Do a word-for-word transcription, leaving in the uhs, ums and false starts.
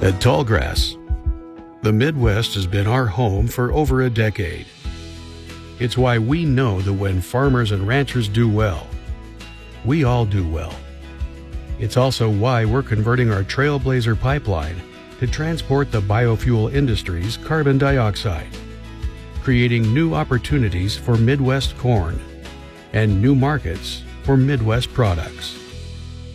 At Tallgrass, the Midwest has been our home for over a decade. It's why we know that when farmers and ranchers do well, we all do well. It's also why we're converting our Trailblazer pipeline to transport the biofuel industry's carbon dioxide, creating new opportunities for Midwest corn and new markets for Midwest products.